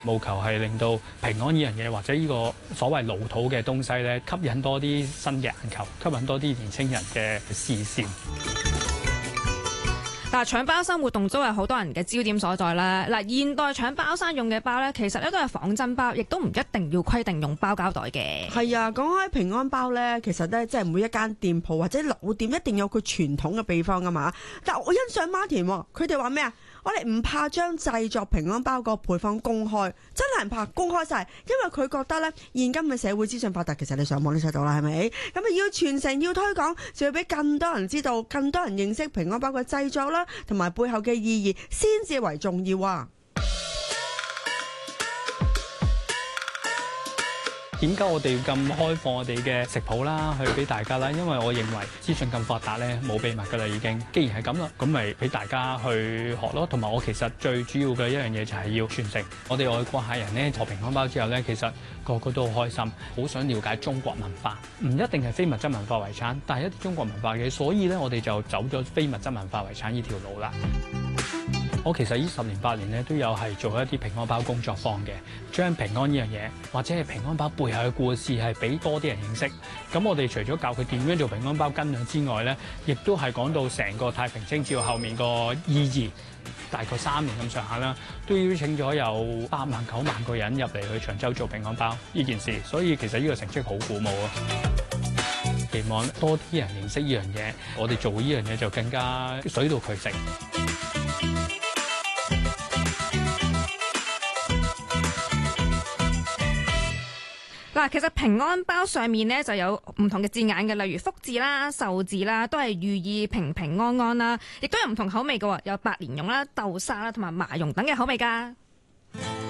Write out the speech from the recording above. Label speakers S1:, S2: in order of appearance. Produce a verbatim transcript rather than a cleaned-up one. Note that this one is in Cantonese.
S1: 務求係令到平安呢樣嘢或者呢個所謂老土嘅東西咧，吸引多啲新嘅眼球，吸引多啲年青人嘅視線。
S2: 嗱，搶包山活動都係好多人嘅焦點所在啦。嗱，現代搶包山用嘅包咧，其實咧都係仿真包，亦都唔一定要規定用包膠袋嘅。
S3: 係啊，講開平安包咧，其實咧即係每一間店鋪或者老店一定有佢傳統嘅秘方㗎嘛。但我欣賞Martin，佢哋話咩啊？我哋唔怕將製作平安包個配方公開，真係唔怕公開晒，因為佢覺得咧，現今嘅社會資訊發達，其實你上網都睇到啦，係咪？咁啊要傳承要推廣，就要俾更多人知道，更多人認識平安包嘅製作啦，同埋背後嘅意義，先至為重要啊！
S1: 點解我哋要咁開放我哋嘅食譜啦，去俾大家啦？因為我認為資訊咁發達咧，冇秘密㗎啦已經。既然係咁啦，咁咪俾大家去學咯。同埋我其實最主要嘅一樣嘢就係要傳承。我哋外國客人咧學平安包之後咧，其實個個都好開心，好想了解中國文化。唔一定係非物質文化遺產，但係一啲中國文化嘅，所以咧我哋就走咗非物質文化遺產呢條路啦。我其實呢十年八年咧都有係做一啲平安包工作坊嘅，將平安呢樣嘢或者係平安包背後嘅故事係俾多啲人認識。咁我哋除咗教佢點樣做平安包斤兩之外咧，亦都係講到成個太平清醮後面個意義。大概三年咁上下啦，都邀請咗有八萬九萬個人入嚟去長洲做平安包呢件事，所以其實呢個成績好鼓舞啊！期望多啲人認識呢樣嘢，我哋做呢樣嘢就更加水到渠成。
S2: 嗱，其實平安包上面咧就有唔同嘅字眼嘅，例如福字啦、壽字啦，都係寓意平平安安啦，亦都有唔同口味嘅喎，有白蓮蓉啦、豆沙啦同埋麻蓉等嘅口味㗎。